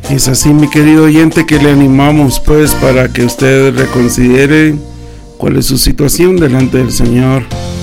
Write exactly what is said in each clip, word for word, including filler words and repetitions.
Es así, mi querido oyente, que le animamos pues para que usted reconsidere cuál es su situación delante del Señor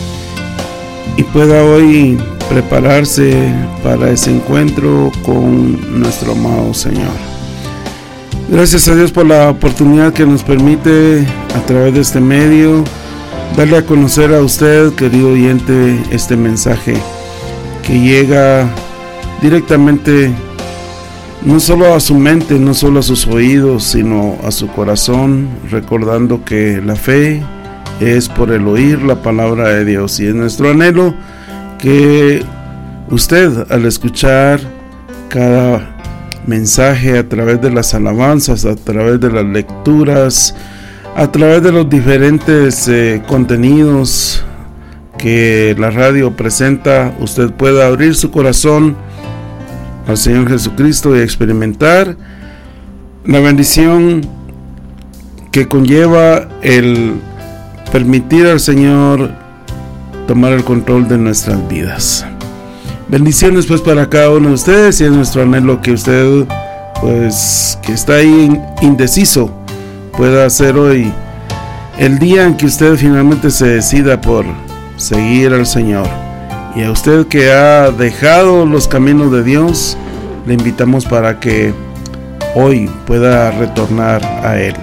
y pueda hoy prepararse para ese encuentro con nuestro amado Señor. Gracias a Dios por la oportunidad que nos permite a través de este medio darle a conocer a usted, querido oyente, este mensaje que llega directamente no solo a su mente, no solo a sus oídos, sino a su corazón, recordando que la fe es por el oír la palabra de Dios, y es nuestro anhelo que usted, al escuchar cada mensaje a través de las alabanzas, a través de las lecturas, a través de los diferentes eh, contenidos que la radio presenta, usted pueda abrir su corazón al Señor Jesucristo y experimentar la bendición que conlleva el permitir al Señor tomar el control de nuestras vidas. Bendiciones pues para cada uno de ustedes, y es nuestro anhelo que usted, pues que está ahí indeciso, pueda hacer hoy el día en que usted finalmente se decida por seguir al Señor. Y a usted que ha dejado los caminos de Dios, le invitamos para que hoy pueda retornar a Él.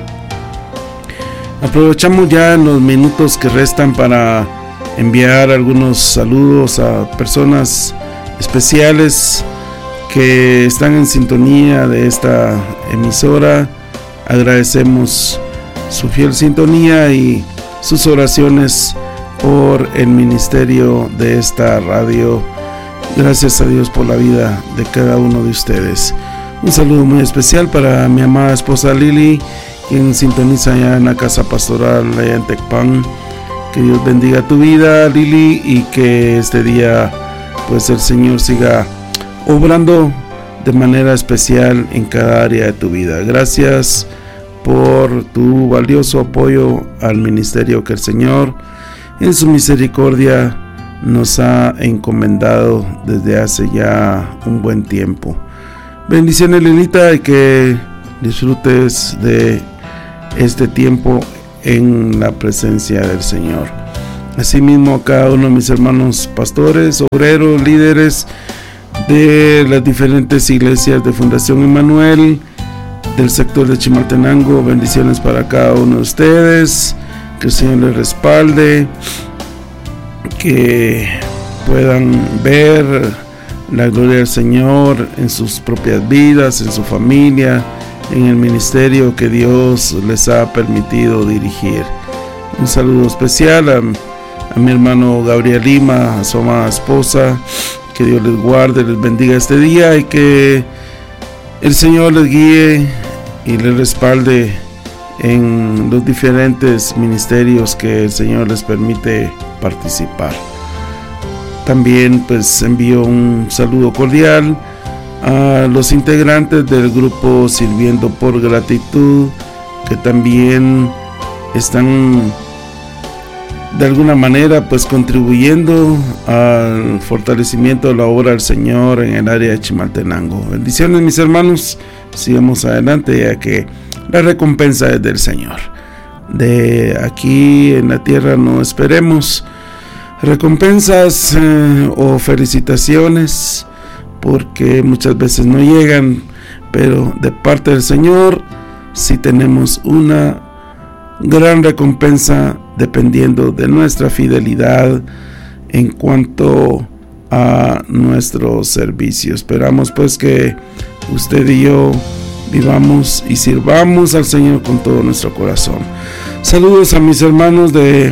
Aprovechamos ya los minutos que restan para enviar algunos saludos a personas especiales que están en sintonía de esta emisora. Agradecemos su fiel sintonía y sus oraciones por el ministerio de esta radio. Gracias a Dios por la vida de cada uno de ustedes. Un saludo muy especial para mi amada esposa Lili, quien sintoniza allá en la casa pastoral allá en Tecpan. Que Dios bendiga tu vida, Lili, y que este día pues el Señor siga obrando de manera especial en cada área de tu vida. Gracias por tu valioso apoyo al ministerio que el Señor en su misericordia nos ha encomendado desde hace ya un buen tiempo. Bendiciones, Lilita, y que disfrutes de este tiempo en la presencia del Señor. Asimismo, a cada uno de mis hermanos pastores, obreros, líderes de las diferentes iglesias de Fundación Emmanuel del sector de Chimaltenango, bendiciones para cada uno de ustedes. Que el Señor les respalde, que puedan ver la gloria del Señor en sus propias vidas, en su familia, en el ministerio que Dios les ha permitido dirigir. Un saludo especial a, a mi hermano Gabriel Lima, a su amada esposa. Que Dios les guarde, les bendiga este día, y que el Señor les guíe y les respalde en los diferentes ministerios que el Señor les permite participar. También pues envío un saludo cordial a los integrantes del grupo Sirviendo por Gratitud, que también están de alguna manera pues contribuyendo al fortalecimiento de la obra del Señor en el área de Chimaltenango. Bendiciones, mis hermanos, sigamos adelante, ya que la recompensa es del Señor. De aquí en la tierra no esperemos recompensas eh, o felicitaciones, porque muchas veces no llegan, pero de parte del Señor sí tenemos una gran recompensa, dependiendo de nuestra fidelidad en cuanto a nuestro servicio. Esperamos pues que usted y yo vivamos y sirvamos al Señor con todo nuestro corazón. Saludos a mis hermanos de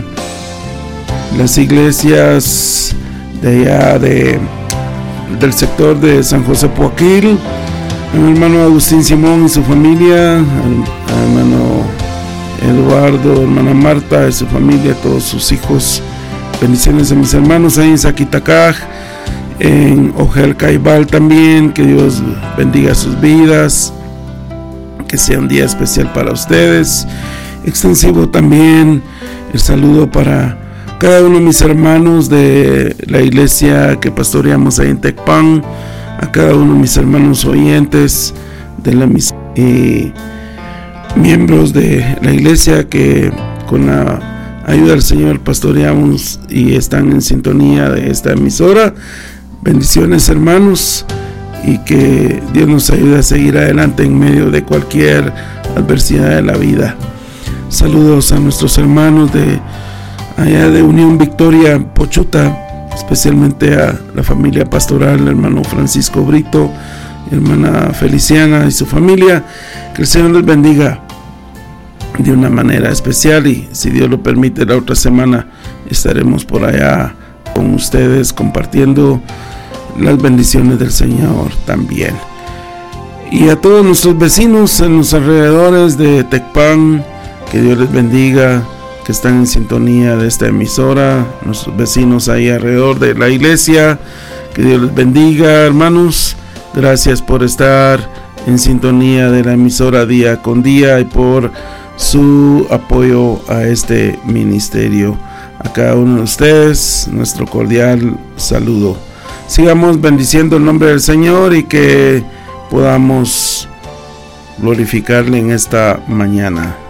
las iglesias de allá de, del sector de San José Poaquil, a mi hermano Agustín Simón y su familia, al, al hermano Eduardo, hermana Marta y su familia, todos sus hijos. Bendiciones a mis hermanos ahí en Zaquitacaj, en Ojel Caibal también. Que Dios bendiga sus vidas, que sea un día especial para ustedes. Extensivo también el saludo para cada uno de mis hermanos de la iglesia que pastoreamos ahí en Tecpan, a cada uno de mis hermanos oyentes de la emisora y miembros de la iglesia que con la ayuda del Señor pastoreamos y están en sintonía de esta emisora. Bendiciones, hermanos, y que Dios nos ayude a seguir adelante en medio de cualquier adversidad de la vida. Saludos a nuestros hermanos de allá de Unión Victoria, Pochuta, especialmente a la familia pastoral, el hermano Francisco Brito, hermana Feliciana y su familia. Que el Señor les bendiga de una manera especial, y si Dios lo permite, la otra semana estaremos por allá con ustedes compartiendo las bendiciones del Señor también. Y a todos nuestros vecinos en los alrededores de Tecpan, que Dios les bendiga, que están en sintonía de esta emisora, nuestros vecinos ahí alrededor de la iglesia, que Dios les bendiga, hermanos. Gracias por estar en sintonía de la emisora día con día y por su apoyo a este ministerio. A cada uno de ustedes, nuestro cordial saludo. Sigamos bendiciendo el nombre del Señor y que podamos glorificarle en esta mañana.